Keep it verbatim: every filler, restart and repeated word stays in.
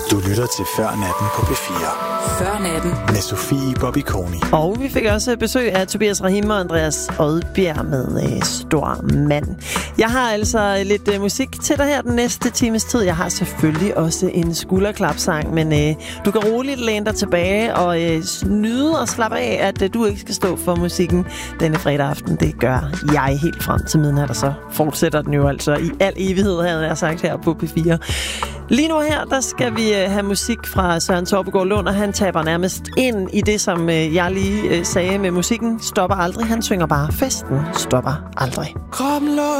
Du lytter til Før Natten på P fire. Før Natten. Med Sofie Bobby-Koni. Og vi fik også besøg af Tobias Rahim og Andreas Odbjerg med øh, Stor Mand. Jeg har altså lidt øh, musik til dig her den næste times tid. Jeg har selvfølgelig også en skulderklapsang, men øh, du kan roligt læne dig tilbage og øh, nyde og slappe af, at øh, du ikke skal stå for musikken denne fredag aften. Det gør jeg helt frem til midnat, og så fortsætter den jo altså i al evighed, havde jeg sagt her på P fire. Lige nu her, der skal vi øh, have musik fra Søren Torpegaard Lund, og han taber nærmest ind i det, som øh, jeg lige øh, sagde med musikken. Stopper aldrig. Han synger bare, festen stopper aldrig. Kom,